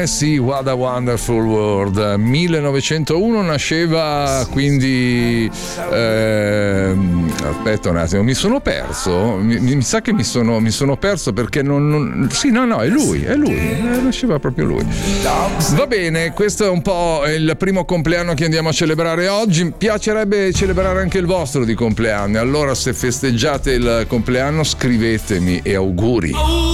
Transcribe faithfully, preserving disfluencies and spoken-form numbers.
Eh sì, What a Wonderful World. millenovecentouno nasceva, quindi eh, aspetta un attimo, mi sono perso. Mi, mi sa che mi sono, mi sono perso perché non, non. Sì, no, no, è lui, è lui. Eh, nasceva proprio lui. Va bene, questo è un po' il primo compleanno che andiamo a celebrare oggi. Mi piacerebbe celebrare anche il vostro di compleanno. Allora, se festeggiate il compleanno, scrivetemi e auguri.